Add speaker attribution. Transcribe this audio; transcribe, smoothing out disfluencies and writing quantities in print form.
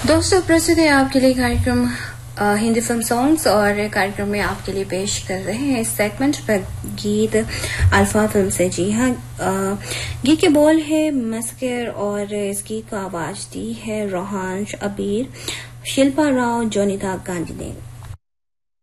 Speaker 1: दोस्तों प्रस्तुत है आपके लिए कार्यक्रम हिंदी फिल्म सॉन्ग्स और कार्यक्रम में आपके लिए पेश कर रहे हैं इस सेगमेंट पर गीत अल्फा फिल्म से। जी हाँ, गीत के बोल है मस्कर और इस गीत को आवाज दी है रोहान अबीर, शिल्पा राव, जोनिता गांधी ने।